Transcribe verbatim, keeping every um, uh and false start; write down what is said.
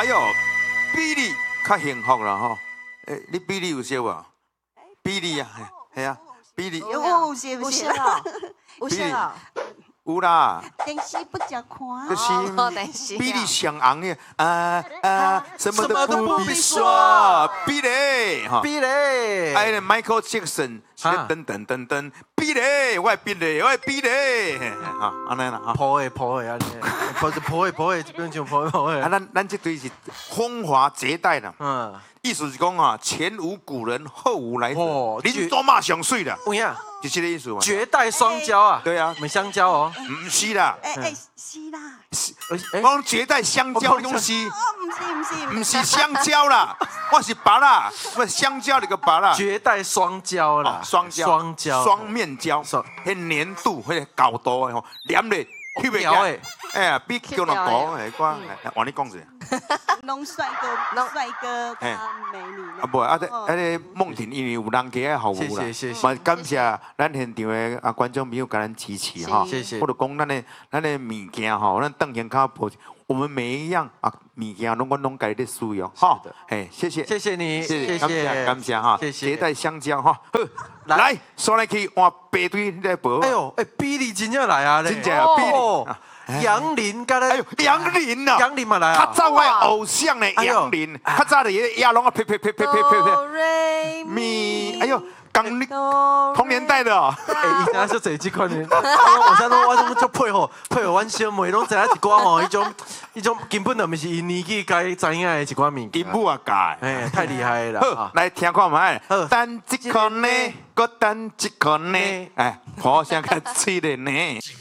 哎呦，比你较幸福啦吼。诶，你比你有识无？比你啊，系啊，比你有有些有些啊，有些啊， 有啦。 电视不常看， 就是比你上红的啊啊，什么都不必说，比你哈， 比嘞， 哎，Michael Jackson，噔噔噔噔，比你，我比你，我比你，哈，安尼啦，哈， 破的破的啊，破是破的破的，这边就破的破的。 啊，咱咱这队是风华绝代啦，嗯，意思是讲啊，前无古人后无来者，恁多嘛上水啦， 有影， 就这个意思嘛。 绝代双骄啊， 对啊， 没香蕉哦， 唔是啦， 哎哎是啦， 我讲绝代香蕉东西。 哦唔是唔是唔是香蕉啦，我是拔啦，不香蕉那个拔啦。 绝代双骄啦， 双胶， 双胶， 双面胶，迄粘度，迄个厚度的吼，黏咧，特别胶的， 哎呀，比叫人高诶，我换你讲者。 拢帅哥，帅哥加美女。 啊不，啊，啊，咧梦婷因为有人家服务啦，嘛感谢咱现场的啊观众朋友，甲咱支持哈， 谢谢。 或者讲咱的咱的物件吼，咱邓贤卡保。我们每一样啊，物件拢我拢家己使用哈，哎，谢谢， 谢谢你，谢谢，感谢哈， 谢谢。 携带香蕉哈，好，来，刷来去换排队来报。 哎呦，哎，比利真正来啊， 真正啊，比利， 杨林，刚才， 哎呦，杨林啊， 杨林嘛来啊， 较早我偶像呢，杨林，较早的亚龙啊，呸呸呸呸呸呸，咪，哎呦。刚你同年代的哦， 哎，以前就这几款呢，我想讲，我拢就配合配合阮小妹，拢知影一寡吼，迄种迄种根本就毋是因年纪该知影的一寡物件， 根本啊改， 哎，太厉害了。 好，来听看卖，等一颗呢，搁等一颗呢，哎，好像个嘴的呢。